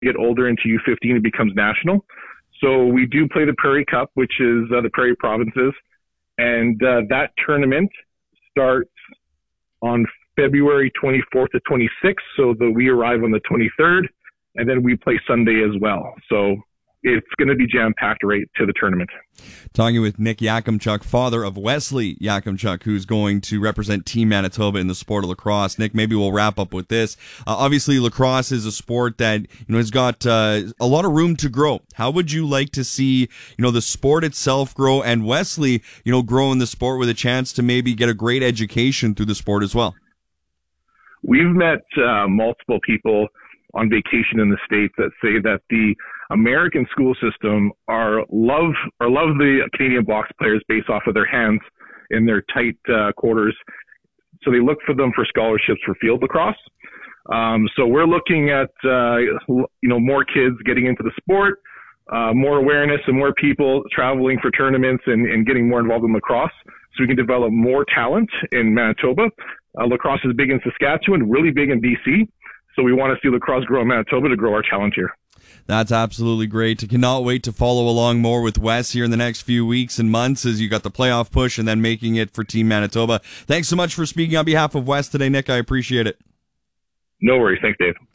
get older into U15, it becomes national. So we do play the Prairie Cup, which is the Prairie Provinces. And that tournament starts on February 24th to 26th. So we arrive on the 23rd, and then we play Sunday as well. So it's going to be jam-packed right to the tournament. Talking with Nick Yakimchuk, father of Wesley Yakimchuk, who's going to represent Team Manitoba in the sport of lacrosse. Nick, maybe we'll wrap up with this. Obviously, lacrosse is a sport that has got a lot of room to grow. How would you like to see the sport itself grow, and Wesley grow in the sport with a chance to maybe get a great education through the sport as well? We've met multiple people on vacation in the States that say that the American school system love the Canadian box players based off of their hands in their tight quarters. So they look for them for scholarships for field lacrosse. So we're looking at, more kids getting into the sport, more awareness and more people traveling for tournaments and getting more involved in lacrosse so we can develop more talent in Manitoba. Lacrosse is big in Saskatchewan, really big in BC. So we want to see lacrosse grow in Manitoba to grow our talent here. That's absolutely great. I cannot wait to follow along more with Wes here in the next few weeks and months as you got the playoff push and then making it for Team Manitoba. Thanks so much for speaking on behalf of Wes today, Nick. I appreciate it. No worries. Thanks, Dave.